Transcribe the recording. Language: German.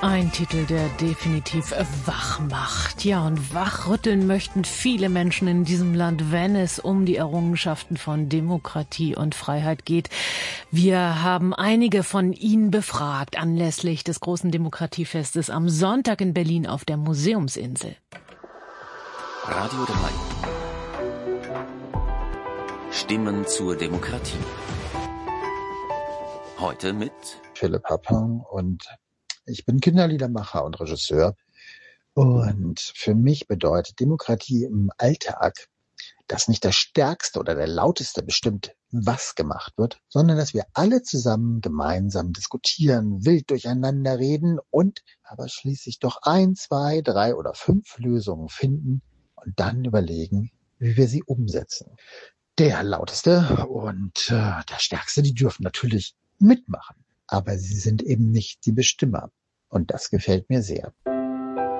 Ein Titel, der definitiv wach macht. Ja, und wachrütteln möchten viele Menschen in diesem Land, wenn es um die Errungenschaften von Demokratie und Freiheit geht. Wir haben einige von Ihnen befragt anlässlich des großen Demokratiefestes am Sonntag in Berlin auf der Museumsinsel. Radio 3. Stimmen zur Demokratie. Heute mit Philipp Happang und ich bin Kinderliedermacher und Regisseur. Und für mich bedeutet Demokratie im Alltag, dass nicht der Stärkste oder der Lauteste bestimmt, was gemacht wird, sondern dass wir alle zusammen gemeinsam diskutieren, wild durcheinander reden und aber schließlich doch 1, 2, 3 oder 5 Lösungen finden und dann überlegen, wie wir sie umsetzen. Der Lauteste und der Stärkste, die dürfen natürlich mitmachen, aber sie sind eben nicht die Bestimmer. Und das gefällt mir sehr.